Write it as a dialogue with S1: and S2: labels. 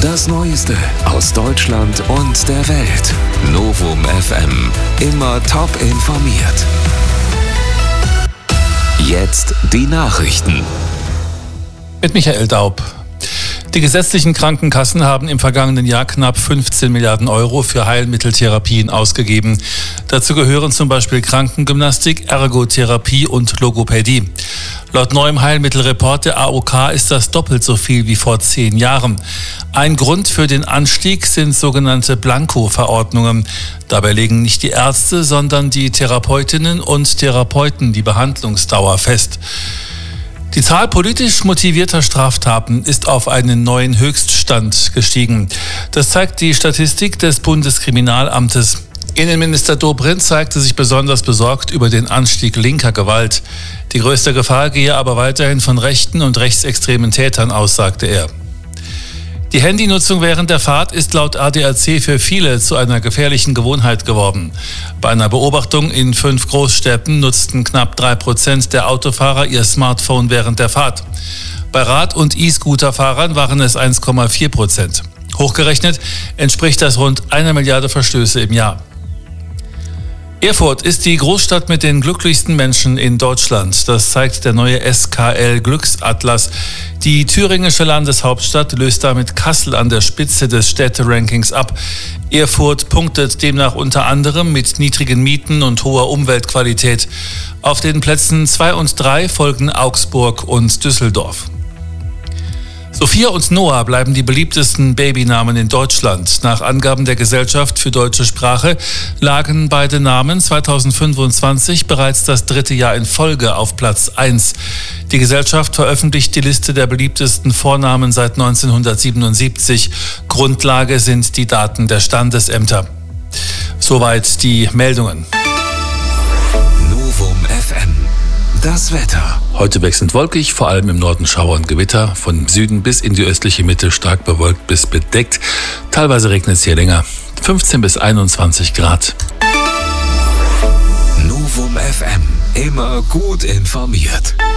S1: Das Neueste aus Deutschland und der Welt. Novum FM. Immer top informiert. Jetzt die Nachrichten.
S2: Mit Michael Daub. Die gesetzlichen Krankenkassen haben im vergangenen Jahr knapp 15 Milliarden Euro für Heilmitteltherapien ausgegeben. Dazu gehören zum Beispiel Krankengymnastik, Ergotherapie und Logopädie. Laut neuem Heilmittelreport der AOK ist das doppelt so viel wie vor 10 Jahren. Ein Grund für den Anstieg sind sogenannte Blanko-Verordnungen. Dabei legen nicht die Ärzte, sondern die Therapeutinnen und Therapeuten die Behandlungsdauer fest. Die Zahl politisch motivierter Straftaten ist auf einen neuen Höchststand gestiegen. Das zeigt die Statistik des Bundeskriminalamtes. Innenminister Dobrindt zeigte sich besonders besorgt über den Anstieg linker Gewalt. Die größte Gefahr gehe aber weiterhin von rechten und rechtsextremen Tätern aus, sagte er. Die Handynutzung während der Fahrt ist laut ADAC für viele zu einer gefährlichen Gewohnheit geworden. Bei einer Beobachtung in 5 Großstädten nutzten knapp 3% der Autofahrer ihr Smartphone während der Fahrt. Bei Rad- und E-Scooter-Fahrern waren es 1,4%. Hochgerechnet entspricht das rund 1 Milliarde Verstöße im Jahr. Erfurt ist die Großstadt mit den glücklichsten Menschen in Deutschland. Das zeigt der neue SKL Glücksatlas. Die thüringische Landeshauptstadt löst damit Kassel an der Spitze des Städterankings ab. Erfurt punktet demnach unter anderem mit niedrigen Mieten und hoher Umweltqualität. Auf den Plätzen 2 und 3 folgen Augsburg und Düsseldorf. Sophia und Noah bleiben die beliebtesten Babynamen in Deutschland. Nach Angaben der Gesellschaft für deutsche Sprache lagen beide Namen 2025 bereits das 3. Jahr in Folge auf Platz 1. Die Gesellschaft veröffentlicht die Liste der beliebtesten Vornamen seit 1977. Grundlage sind die Daten der Standesämter. Soweit die Meldungen.
S1: Novum FM. Das Wetter.
S2: Heute wechselnd wolkig, vor allem im Norden Schauer und Gewitter. Von Süden bis in die östliche Mitte stark bewölkt bis bedeckt. Teilweise regnet es hier länger. 15 bis 21 Grad.
S1: Novum FM. Immer gut informiert.